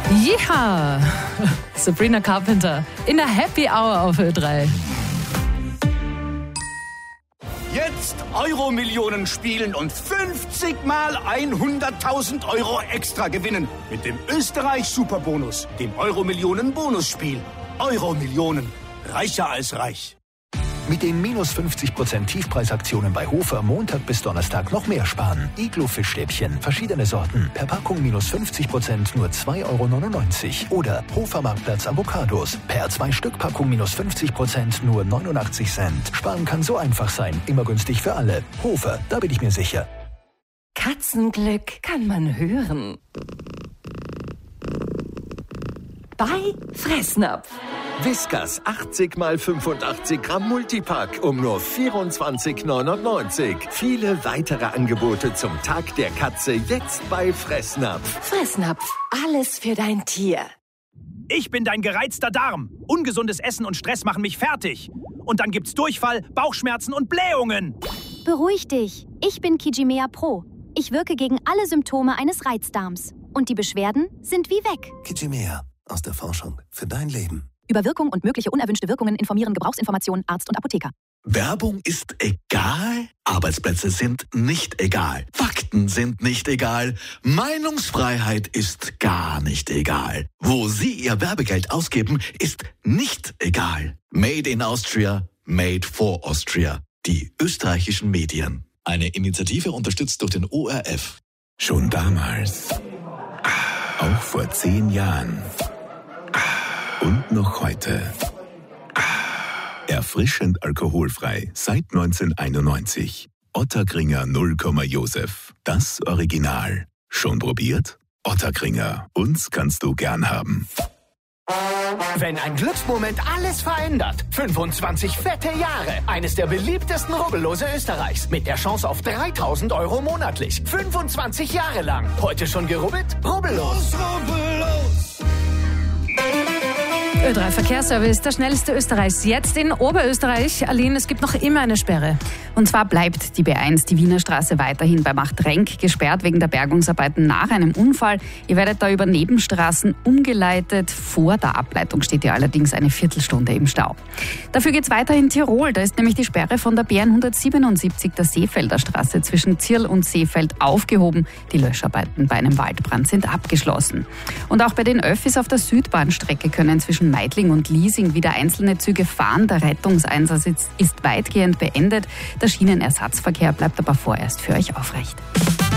Jiha! Sabrina Carpenter in der Happy Hour auf Ö3. Jetzt Euro-Millionen spielen und 50 mal 100.000 Euro extra gewinnen. Mit dem Österreich-Superbonus, dem Euro-Millionen-Bonusspiel. Euro-Millionen. Reicher als reich. Mit den minus 50% Tiefpreisaktionen bei Hofer Montag bis Donnerstag noch mehr sparen. Iglo-Fischstäbchen, verschiedene Sorten, per Packung minus 50% nur 2,99 Euro. Oder Hofer Marktplatz Avocados, per 2-Stück-Packung minus 50% nur 89 Cent. Sparen kann so einfach sein, immer günstig für alle. Hofer, da bin ich mir sicher. Katzenglück kann man hören. Bei Fressnapf. Whiskas 80 x 85 Gramm Multipack um nur 24,99. Viele weitere Angebote zum Tag der Katze jetzt bei Fressnapf. Fressnapf, alles für dein Tier. Ich bin dein gereizter Darm. Ungesundes Essen und Stress machen mich fertig. Und dann gibt's Durchfall, Bauchschmerzen und Blähungen. Beruhig dich. Ich bin Kijimea Pro. Ich wirke gegen alle Symptome eines Reizdarms. Und die Beschwerden sind wie weg. Kijimea, aus der Forschung für dein Leben. Über Wirkung und mögliche unerwünschte Wirkungen informieren Gebrauchsinformationen Arzt und Apotheker. Werbung ist egal, Arbeitsplätze sind nicht egal, Fakten sind nicht egal, Meinungsfreiheit ist gar nicht egal. Wo Sie Ihr Werbegeld ausgeben, ist nicht egal. Made in Austria, made for Austria. Die österreichischen Medien. Eine Initiative unterstützt durch den ORF. Schon damals, auch vor 10 Jahren und noch heute. Erfrischend alkoholfrei seit 1991. Ottakringer 0, Josef. Das Original. Schon probiert? Ottakringer. Uns kannst du gern haben. Wenn ein Glücksmoment alles verändert. 25 fette Jahre. Eines der beliebtesten Rubbellose Österreichs. Mit der Chance auf 3.000 Euro monatlich. 25 Jahre lang. Heute schon gerubbelt? Rubbellos. Rubbellos. Ö3 Verkehrsservice, der schnellste Österreichs. Jetzt in Oberösterreich. Aline, es gibt noch immer eine Sperre. Und zwar bleibt die B1, die Wiener Straße, weiterhin bei Machtrenk gesperrt wegen der Bergungsarbeiten nach einem Unfall. Ihr werdet da über Nebenstraßen umgeleitet. Vor der Ableitung steht ihr allerdings eine Viertelstunde im Stau. Dafür geht's weiter in Tirol. Da ist nämlich die Sperre von der BN 177 der Seefelder Straße zwischen Zirl und Seefeld aufgehoben. Die Löscharbeiten bei einem Waldbrand sind abgeschlossen. Und auch bei den Öffis auf der Südbahnstrecke können zwischen Meidling und Liesing wieder einzelne Züge fahren. Der Rettungseinsatz ist weitgehend beendet. Der Schienenersatzverkehr bleibt aber vorerst für euch aufrecht.